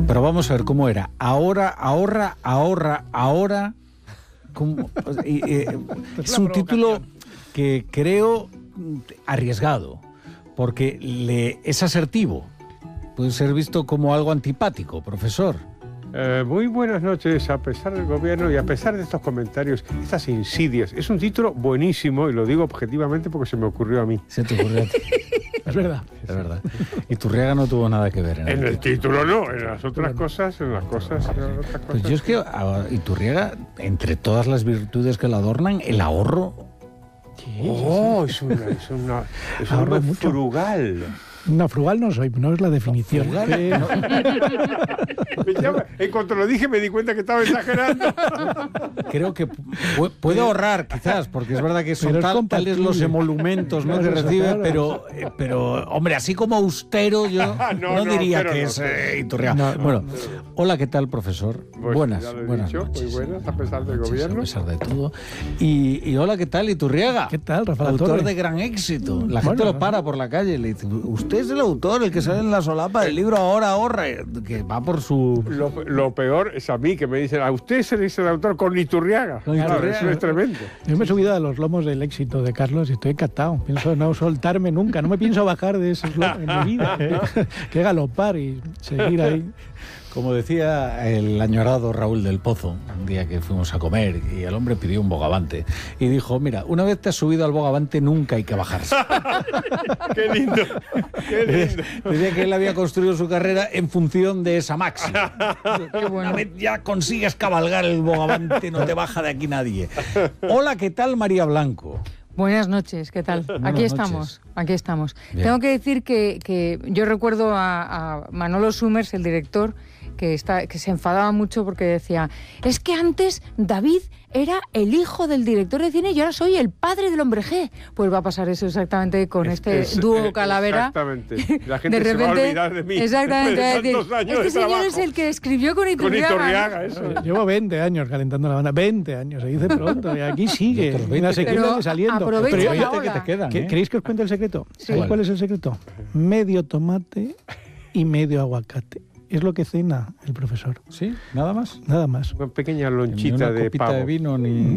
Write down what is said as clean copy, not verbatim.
Pero vamos a ver cómo era. Ahora. Es un título que creo arriesgado, porque es asertivo. Puede ser visto como algo antipático, profesor. Muy buenas noches, a pesar del gobierno y a pesar de estos comentarios, estas insidias. Es un título buenísimo y lo digo objetivamente porque se me ocurrió a mí. Se te ocurrió a ti. Es verdad. Es verdad. Iturriaga no tuvo nada que ver en En el título no, en las otras cosas, Pues yo es que a Iturriaga, entre todas las virtudes que la adornan, el ahorro. Oh, es un hombre frugal. No, frugal no soy, no es la definición. En cuanto lo dije me di cuenta que estaba exagerando. Creo que puede ahorrar, quizás, porque es verdad que son tales los emolumentos, ¿no?, que recibe, pero hombre, así como austero, yo no diría que es Iturriaga. Bueno, hola, ¿qué tal, profesor? Pues buenas dicho, noches. Muy buenas, a pesar del gobierno. A pesar de todo. Y hola, ¿qué tal, Iturriaga? ¿Qué tal, Rafael? Autor de gran éxito. La gente lo para por la calle y le dice: usted es el autor, el que sale en la solapa del libro Ahora ahorra, que va por su... Lo peor es a mí, que me dicen: a usted se le dice el autor con Iturriaga. Claro, eso es tremendo. Yo me he subido a los lomos del éxito de Carlos y estoy encantado. Pienso no soltarme nunca, no me pienso bajar de esos lomos en mi vida. Que galopar y seguir ahí. Como decía el añorado Raúl del Pozo, un día que fuimos a comer y el hombre pidió un bogavante y dijo: mira, una vez te has subido al bogavante nunca hay que bajarse. ¡Qué lindo! ¡Qué lindo! Decía que él había construido su carrera en función de esa máxima. Una vez ya consigues cabalgar el bogavante, no te baja de aquí nadie. Hola, ¿qué tal, María Blanco? Buenas noches, ¿qué tal? Aquí estamos. Bien. Tengo que decir que yo recuerdo a Manolo Summers, el director, que se enfadaba mucho porque decía: es que antes David era el hijo del director de cine y ahora soy el padre del hombre G. Pues va a pasar eso exactamente con este dúo Calavera. Exactamente. La gente de repente, se va a olvidar de mí. Exactamente. De tantos años este de señor trabajo. es el que escribió con Iturriaga. Con Iturriaga, eso. Llevo 20 años calentando la banda. 20 años, se dice pronto. Y aquí sigue. Una sequía saliendo. Aprovecha la que ola. te quedan, ¿eh? ¿Queréis que os cuente el secreto? Sí. ¿Sabéis cuál es el secreto? Medio tomate y medio aguacate. Es lo que cena el profesor. ¿Sí? ¿Nada más? Nada más. Una pequeña Ni lonchita una de copita pavo. de vino, ni...